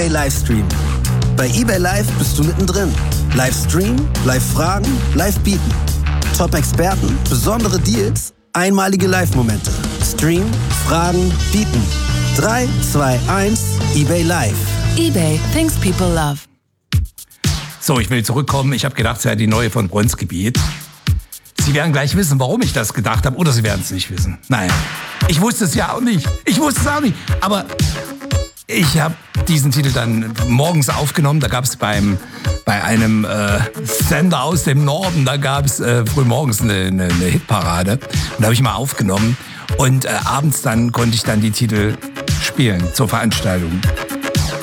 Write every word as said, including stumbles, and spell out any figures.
Livestream. Bei eBay Live bist du mittendrin. Live streamen, live fragen, live bieten. Top-Experten, besondere Deals, einmalige Live-Momente. Stream, fragen, bieten. drei, zwei, eins, eBay Live. eBay, things people love. So, ich will zurückkommen. Ich habe gedacht, es sei die neue von Bronzgebiet. Sie werden gleich wissen, warum ich das gedacht habe, oder Sie werden es nicht wissen. Nein, ich wusste es ja auch nicht. Ich wusste es auch nicht. Aber ich habe diesen Titel dann morgens aufgenommen. Da gab es beim bei einem äh, Sender aus dem Norden, da gab es äh, frühmorgens eine, eine, eine Hitparade. Und da habe ich mal aufgenommen. Und äh, abends dann konnte ich dann die Titel spielen zur Veranstaltung.